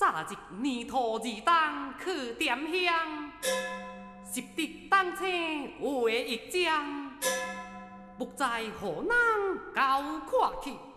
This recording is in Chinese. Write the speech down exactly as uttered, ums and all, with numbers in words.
早日年头二当去点香，拾得当青为一张，木在河南高看去。